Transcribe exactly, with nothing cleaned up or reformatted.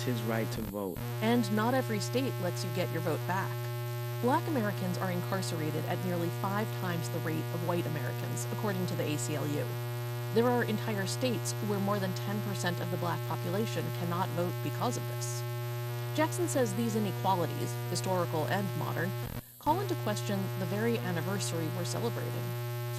his right to vote. And not every state lets you get your vote back. Black Americans are incarcerated at nearly five times the rate of white Americans, according to the A C L U. There are entire states where more than ten percent of the black population cannot vote because of this. Jackson says these inequalities, historical and modern, call into question the very anniversary we're celebrating.